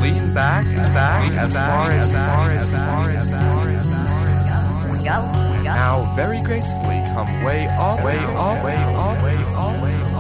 lean back as far as now very gracefully come way off